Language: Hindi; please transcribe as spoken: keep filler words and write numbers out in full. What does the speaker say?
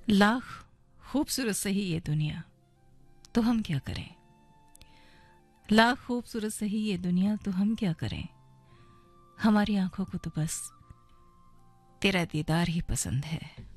लाख खूबसूरत सही ये दुनिया, तो हम क्या करें। लाख खूबसूरत सही ये दुनिया, तो हम क्या करें। हमारी आंखों को तो बस तेरा दीदार ही पसंद है।